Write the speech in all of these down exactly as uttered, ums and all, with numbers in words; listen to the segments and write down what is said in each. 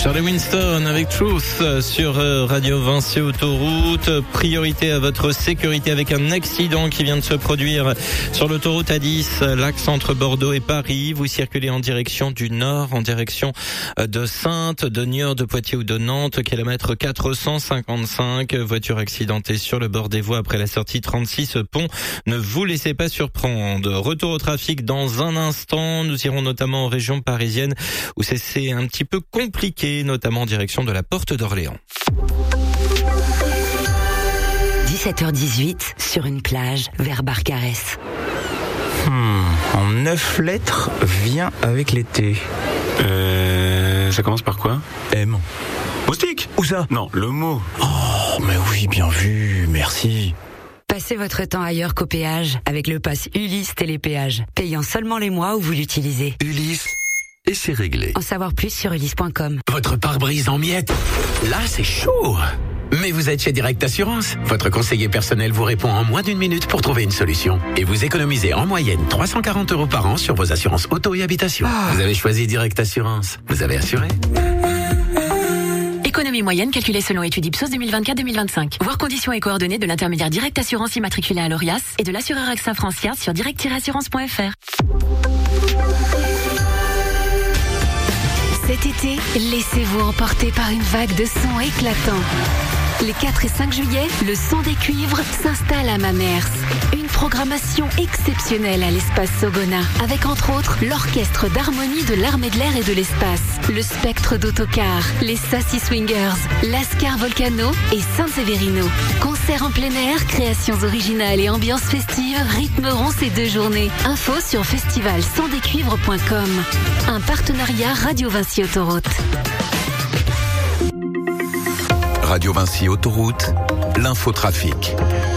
Charlie Winston avec Truth sur Radio Vinci Autoroute. Priorité à votre sécurité avec un accident qui vient de se produire sur l'autoroute A dix, l'axe entre Bordeaux et Paris. Vous circulez en direction du nord, en direction de Saintes, de Niort, de Poitiers ou de Nantes, kilomètre quatre cent cinquante-cinq. Voiture accidentée sur le bord des voies après la sortie trente-six pont. Ne vous laissez pas surprendre. Retour au trafic dans un instant. Nous irons notamment en région parisienne où c'est, c'est un petit peu compliqué, notamment en direction de la Porte d'Orléans. dix-sept heures dix-huit, sur une plage, vers Barcarès. Hmm, en neuf lettres, vient avec l'été. Euh, ça commence par quoi? M. Moustique? Où ça? Non, le mot. Oh, mais oui, bien vu, merci. Passez votre temps ailleurs qu'au péage avec le pass Ulysse Télépéage, payant seulement les mois où vous l'utilisez. Ulysse, et c'est réglé. En savoir plus sur ulysse point com. Votre pare-brise en miettes. Là, c'est chaud. Mais vous êtes chez Direct Assurance. Votre conseiller personnel vous répond en moins d'une minute pour trouver une solution. Et vous économisez en moyenne trois cent quarante euros par an sur vos assurances auto et habitation. Ah. Vous avez choisi Direct Assurance. Vous avez assuré. Économie moyenne calculée selon étude Ipsos deux mille vingt-quatre deux mille vingt-cinq. Voir conditions et coordonnées de l'intermédiaire Direct Assurance immatriculé à l'Orias et de l'assureur AXA Francia sur direct tiret assurance point f r. Cet été, laissez-vous emporter par une vague de sons éclatants. Les quatre et cinq juillet, le son des cuivres s'installe à Mamers. Une programmation exceptionnelle à l'espace Sogona, avec entre autres l'orchestre d'harmonie de l'Armée de l'air et de l'espace, le Spectre d'Autocar, les Sassy Swingers, l'Ascar Volcano et San Severino. Concerts en plein air, créations originales et ambiance festive rythmeront ces deux journées. Info sur festival son des cuivres point com. Un partenariat Radio Vinci Autoroute. Radio Vinci Autoroute, l'infotrafic.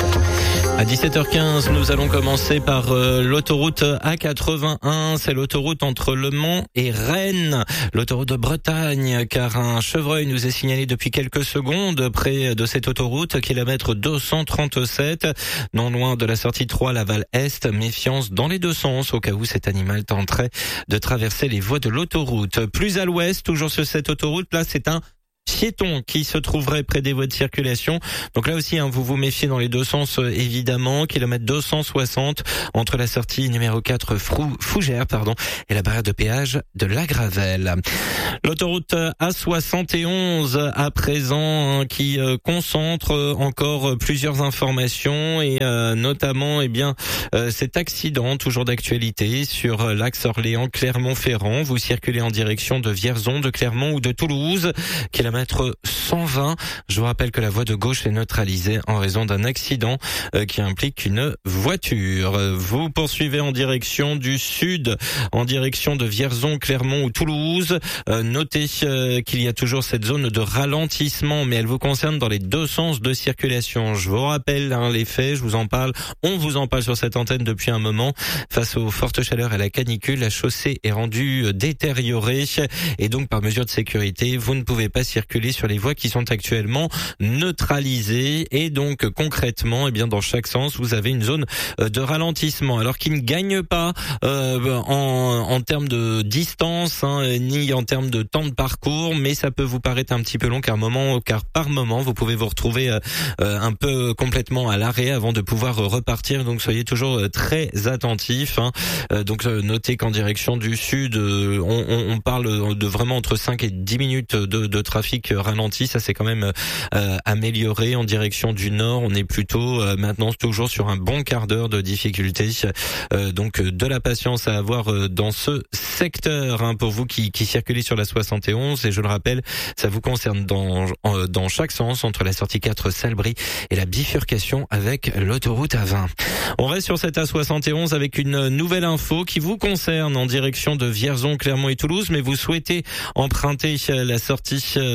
À dix-sept heures quinze, nous allons commencer par euh, l'autoroute A quatre-vingt-un. C'est l'autoroute entre Le Mans et Rennes, l'autoroute de Bretagne, car un chevreuil nous est signalé depuis quelques secondes près de cette autoroute, kilomètre deux cent trente-sept, non loin de la sortie trois Laval-Est. Méfiance dans les deux sens au cas où cet animal tenterait de traverser les voies de l'autoroute. Plus à l'ouest, toujours sur cette autoroute, là c'est un piéton qui se trouverait près des voies de circulation. Donc là aussi, hein, vous vous méfiez dans les deux sens, euh, évidemment. Kilomètre deux cent soixante entre la sortie numéro quatre Frou, Fougères, pardon, et la barrière de péage de La Gravelle. L'autoroute A soixante et onze à présent, hein, qui euh, concentre encore plusieurs informations et euh, notamment, eh bien, euh, cet accident toujours d'actualité sur l'axe Orléans-Clermont-Ferrand. Vous circulez en direction de Vierzon, de Clermont ou de Toulouse. Kilomètre cent vingt. Je vous rappelle que la voie de gauche est neutralisée en raison d'un accident euh, qui implique une voiture. Vous poursuivez en direction du sud, en direction de Vierzon, Clermont ou Toulouse. Euh, notez euh, qu'il y a toujours cette zone de ralentissement, mais elle vous concerne dans les deux sens de circulation. Je vous rappelle hein, les faits, je vous en parle, on vous en parle sur cette antenne depuis un moment. Face aux fortes chaleurs et à la canicule, la chaussée est rendue détériorée et donc par mesure de sécurité, vous ne pouvez pas circuler sur les voies qui sont actuellement neutralisées et donc concrètement, eh bien dans chaque sens, vous avez une zone de ralentissement, alors qui ne gagne pas euh, en, en termes de distance hein, ni en termes de temps de parcours, mais ça peut vous paraître un petit peu long car moment, car par moment, vous pouvez vous retrouver euh, un peu complètement à l'arrêt avant de pouvoir repartir. Donc soyez toujours très attentifs. Hein. Euh, donc notez qu'en direction du sud, euh, on, on, on parle de vraiment entre cinq et dix minutes de, de trafic ralenti, ça s'est quand même euh, amélioré. En direction du nord, on est plutôt euh, maintenant toujours sur un bon quart d'heure de difficulté. Euh, donc de la patience à avoir euh, dans ce secteur hein, pour vous qui, qui circulez sur la soixante et onze. Et je le rappelle, ça vous concerne dans, en, dans chaque sens entre la sortie quatre Salbris et la bifurcation avec l'autoroute A vingt. On reste sur cette A soixante et onze avec une nouvelle info qui vous concerne en direction de Vierzon, Clermont et Toulouse, mais vous souhaitez emprunter la sortie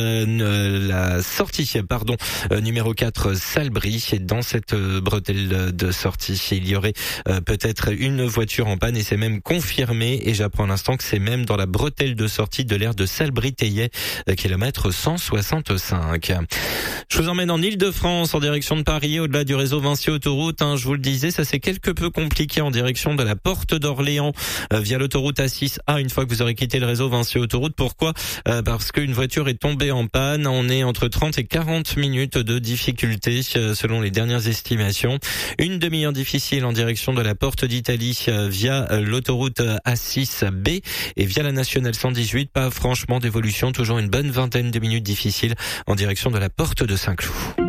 euh, la sortie, pardon, euh, numéro quatre, Salbris. Et dans cette euh, bretelle de sortie, il y aurait euh, peut-être une voiture en panne et c'est même confirmé. Et j'apprends à l'instant que c'est même dans la bretelle de sortie de l'aire de Salbris-Theillet, euh, kilomètre cent soixante-cinq. Je vous emmène en Île-de-France, en direction de Paris, au-delà du réseau Vinci Autoroute. Hein, je vous le disais, ça c'est quelque peu compliqué en direction de la Porte d'Orléans euh, via l'autoroute A six A une fois que vous aurez quitté le réseau Vinci Autoroute. Pourquoi ? euh, Parce qu'une voiture est tombée en panne. On est entre trente et quarante minutes de difficulté euh, selon les dernières estimations. Une demi-heure difficile en direction de la Porte d'Italie euh, via euh, l'autoroute A six B et via la nationale cent dix-huit. Pas franchement d'évolution, toujours une bonne vingtaine de minutes difficiles en direction de la Porte de Saint-Cloud.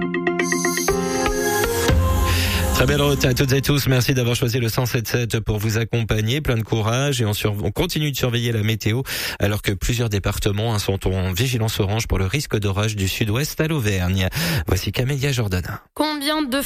Très belle route à toutes et tous. Merci d'avoir choisi le cent sept sept pour vous accompagner. Plein de courage et on, sur... on continue de surveiller la météo alors que plusieurs départements sont en vigilance orange pour le risque d'orage du sud-ouest à l'Auvergne. Voici Camélia Jordana. Combien de